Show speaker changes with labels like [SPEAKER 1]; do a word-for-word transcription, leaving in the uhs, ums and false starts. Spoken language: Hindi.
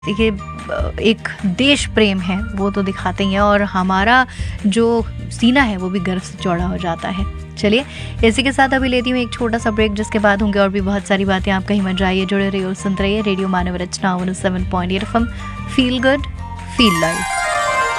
[SPEAKER 1] देखिए ब- एक देश प्रेम है वो तो दिखाते ही हैं, और हमारा जो सीना है वो भी गर्व से चौड़ा हो जाता है। चलिए इसी के साथ अभी लेती हूँ एक छोटा सा ब्रेक, जिसके बाद होंगे और भी बहुत सारी बातें। आप कहीं मत जाइए, जुड़े रहिए और सुनते रहिए रेडियो मानव रचना one seven point eight F M. Feel good feel life.